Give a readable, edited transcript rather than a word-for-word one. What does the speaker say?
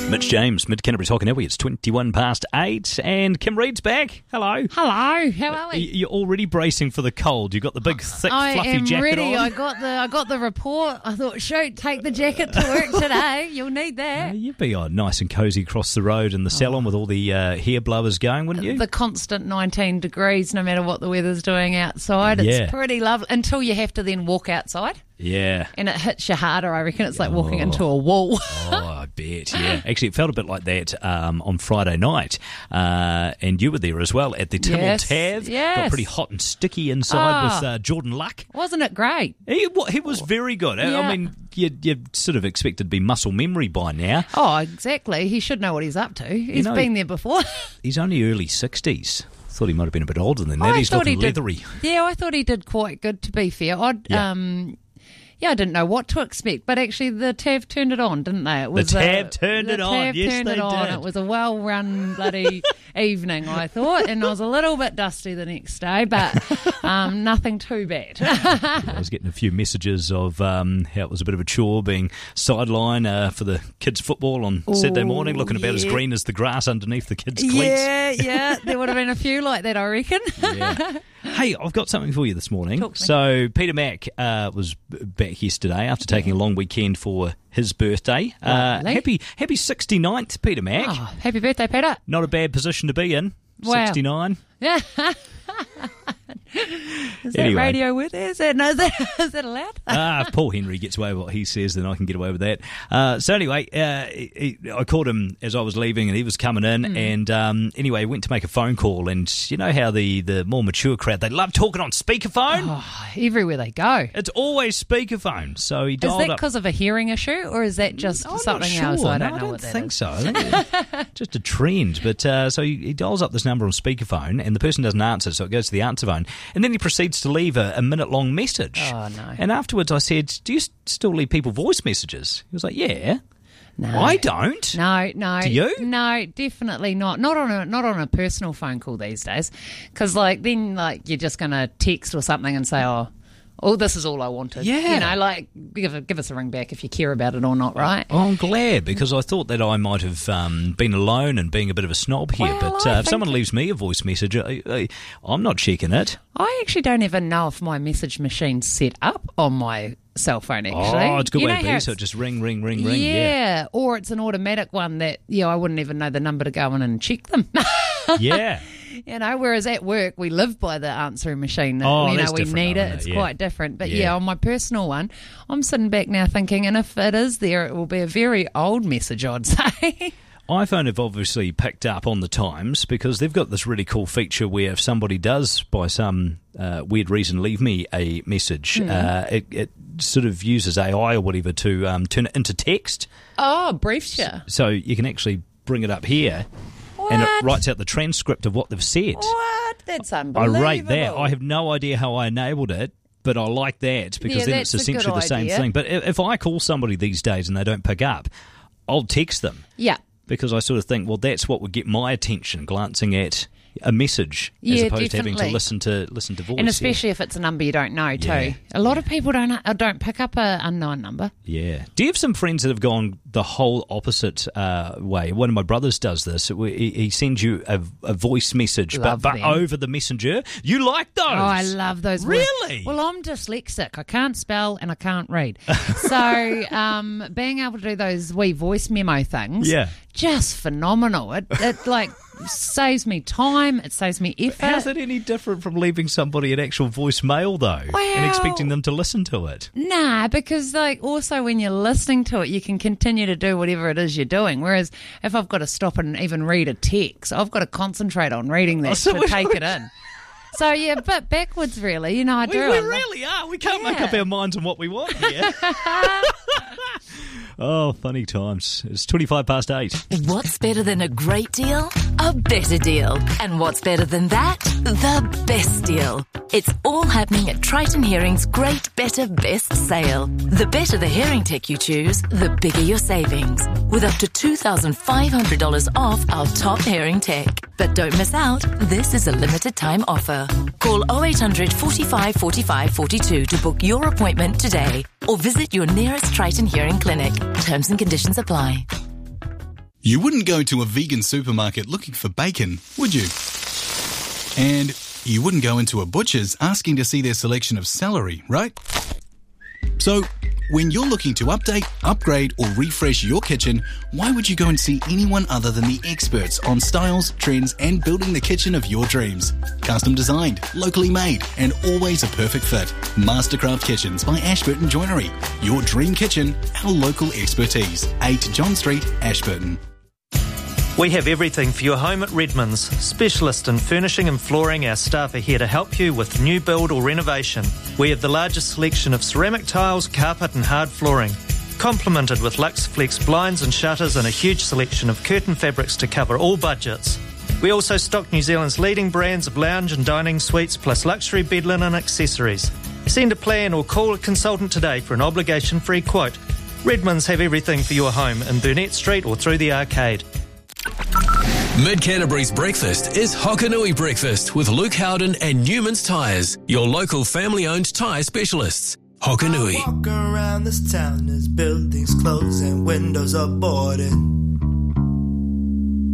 Mitch James, Mid-Canterbury Talking Elwie. It's 21 past 8 and Kim Reed's back. Hello. Hello, how are we? You're already bracing for the cold. You've got the big, thick, fluffy jacket ready. on. I got the report. I thought, shoot, take the jacket to work today. You'll need that. You'd be nice and cosy across the road in the salon with all the hair blowers going, wouldn't you? The constant 19 degrees, no matter what the weather's doing outside. It's pretty lovely until you have to then walk outside. Yeah. And it hits you harder, I reckon. It's like walking into a wall. I bet, yeah. Actually, it felt a bit like that on Friday night. And you were there as well at the Timmel Tav. Yes. Got pretty hot and sticky inside with Jordan Luck. Wasn't it great? He was very good. Yeah. I mean, you sort of expected to be muscle memory by now. Oh, exactly. He should know what he's up to. He's been there before. He's only early 60s. Thought he might have been a bit older than that. He's looking leathery. Yeah, I thought he did quite good, to be fair. I didn't know what to expect, but actually the TAV turned it on, didn't they? The TAV turned it on, yes they did. It was a well-run bloody evening, I thought, and I was a little bit dusty the next day, but nothing too bad. I was getting a few messages of how it was a bit of a chore being sideline for the kids' football on Saturday morning, looking about as green as the grass underneath the kids' cleats. Yeah, there would have been a few like that, I reckon. Yeah. Hey, I've got something for you this morning. Talk to me. So Peter Mac was back yesterday after taking a long weekend for his birthday. Happy 69th, Peter Mac. Oh, happy birthday, Peter. Not a bad position to be in. Wow. 69. Yeah. Is that radio with? Is that allowed? If Paul Henry gets away with what he says, then I can get away with that. So anyway, I called him as I was leaving and he was coming in and anyway, went to make a phone call, and you know how the more mature crowd, they love talking on speakerphone? Oh, everywhere they go. It's always speakerphone. So he dialed up. Is that because of a hearing issue, or is that just something else? I don't know what that is. I don't think so. I think it's just a trend. But so he dials up this number on speakerphone and the person doesn't answer, so it goes to the answer phone. And then he proceeds to leave a minute-long message. Oh, no. And afterwards I said, do you still leave people voice messages? He was like, yeah. No. I don't. No. Do you? No, definitely not. Not on a personal phone call these days. Because, then you're just going to text or something and say, oh, this is all I wanted. Yeah. Give us a ring back if you care about it or not, right? Oh, I'm glad, because I thought that I might have been alone and being a bit of a snob here. Well, but if someone leaves me a voice message, I'm not checking it. I actually don't even know if my message machine's set up on my cell phone, actually. Oh, it's a good way to be, so it just ring. Yeah, or it's an automatic one that, I wouldn't even know the number to go in and check them. Yeah. Whereas at work we live by the answering machine. That's we different, need it. It's quite different. But on my personal one, I'm sitting back now thinking, and if it is there, it will be a very old message, I'd say. iPhone have obviously picked up on the times because they've got this really cool feature where if somebody does, by some weird reason, leave me a message, it sort of uses AI or whatever to turn it into text. Oh, briefs you. So you can actually bring it up here. What? And it writes out the transcript of what they've said. What? That's unbelievable. I rate that. I have no idea how I enabled it, but I like that because then it's essentially the same thing. But if I call somebody these days and they don't pick up, I'll text them. Yeah. Because I sort of think, well, that's what would get my attention, glancing at a message as opposed to having to listen to voice. And especially if it's a number you don't know too. Yeah. A lot of people don't pick up an unknown number. Yeah. Do you have some friends that have gone the whole opposite way? One of my brothers does this. He sends you a voice message, but over the messenger. You like those? Oh, I love those. Really? Well, I'm dyslexic. I can't spell and I can't read. So being able to do those wee voice memo things, just phenomenal. It saves me time. It saves me effort. How's it any different from leaving somebody an actual voicemail, though, and expecting them to listen to it? Nah, because also when you're listening to it, you can continue to do whatever it is you're doing. Whereas if I've got to stop and even read a text, I've got to concentrate on reading that to take it in. So, but backwards, really. I do. We really are. We can't make up our minds on what we want here. Oh, funny times. It's 25 past 8. What's better than a great deal? A better deal. And what's better than that? The best deal. It's all happening at Triton Hearing's Great Better Best Sale. The better the hearing tech you choose, the bigger your savings. With up to $2,500 off our top hearing tech. But don't miss out. This is a limited time offer. Call 0800 45 45 42 to book your appointment today. Or visit your nearest Triton Hearing clinic. Terms and conditions apply. You wouldn't go to a vegan supermarket looking for bacon, would you? And you wouldn't go into a butcher's asking to see their selection of celery, right? So, when you're looking to update, upgrade or refresh your kitchen, why would you go and see anyone other than the experts on styles, trends and building the kitchen of your dreams? Custom designed, locally made and always a perfect fit. Mastercraft Kitchens by Ashburton Joinery. Your dream kitchen, our local expertise. 8 John Street, Ashburton. We have everything for your home at Redmond's. Specialist in furnishing and flooring, our staff are here to help you with new build or renovation. We have the largest selection of ceramic tiles, carpet and hard flooring, complemented with LuxFlex blinds and shutters and a huge selection of curtain fabrics to cover all budgets. We also stock New Zealand's leading brands of lounge and dining suites plus luxury bed linen accessories. Send a plan or call a consultant today for an obligation-free quote. Redmond's have everything for your home in Burnett Street or through the arcade. Mid-Canterbury's breakfast is Hokanui Breakfast with Luke Howden and Newman's Tyres, your local family-owned tyre specialists. Hokanui. I walk around this town as buildings close and windows are boarded.